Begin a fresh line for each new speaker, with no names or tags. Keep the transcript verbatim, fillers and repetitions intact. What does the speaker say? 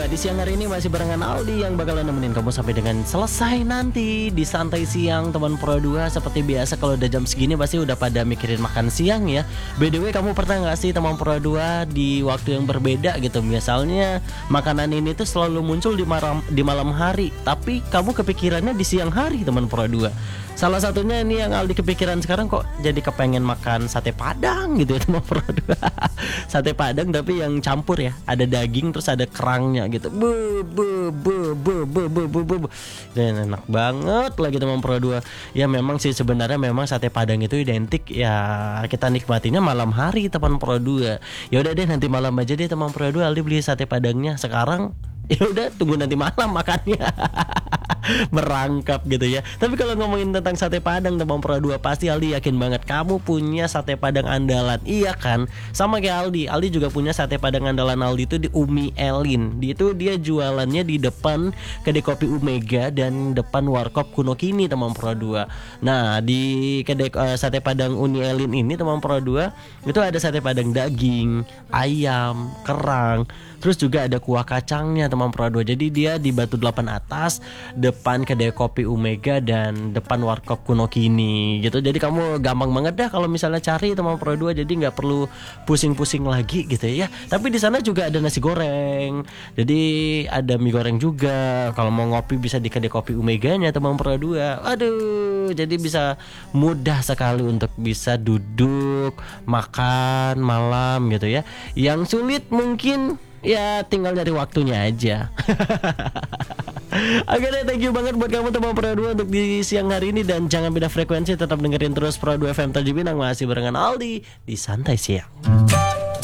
dua. Di siang hari ini masih barengan Aldi yang bakalan nemenin kamu sampai dengan selesai nanti di santai siang teman Pro dua. Seperti biasa kalau udah jam segini pasti udah pada mikirin makan siang ya. By the way, kamu pernah gak sih teman Pro dua di waktu yang berbeda gitu? Misalnya makanan ini tuh selalu muncul di malam di malam hari, tapi kamu kepikirannya di siang hari teman Pro dua. Salah satunya ini yang Aldi kepikiran sekarang, kok jadi kepengen makan sate Padang gitu ya teman Pro dua. Sate Padang tapi yang campur ya, ada daging terus ada kerangnya gitu. Bu bu bu bu bu bu bu bu. Dan enak banget lagi teman Pro dua. Ya memang sih sebenarnya memang sate Padang itu identik ya kita nikmatinya malam hari teman Pro dua. Ya udah deh, nanti malam aja deh teman Pro dua Aldi beli sate Padangnya. Sekarang ya udah tunggu nanti malam makannya. Merangkap gitu ya. Tapi kalau ngomongin tentang sate Padang teman Pro dua, pasti Aldi yakin banget kamu punya sate Padang andalan. Iya kan? Sama kayak Aldi. Aldi juga punya sate Padang andalan Aldi itu di Umi Elin. Di itu dia jualannya di depan kedai kopi Omega dan depan warkop Kuno Kini teman Pro dua. Nah, di kedai uh, sate Padang Umi Elin ini teman Pro dua itu ada sate Padang daging, ayam, kerang, terus juga ada kuah kacangnya teman Pro dua. Jadi dia di Batu Delapan Atas, depan kedai kopi Omega dan depan warkop Kuno Kini gitu. Jadi kamu gampang banget dah kalau misalnya cari teman Pro dua, jadi nggak perlu pusing-pusing lagi gitu ya. Tapi di sana juga ada nasi goreng, jadi ada mie goreng juga. Kalau mau ngopi bisa di kedai kopi Omeganya teman Pro dua. Aduh, jadi bisa mudah sekali untuk bisa duduk makan malam gitu ya. Yang sulit mungkin ya tinggal dari waktunya aja. Oke deh, thank you banget buat kamu teman Pro dua untuk di siang hari ini. Dan jangan beda frekuensi, tetap dengerin terus Pro dua F M Tanjung Pinang. Masih barengan Aldi di Santai Siang.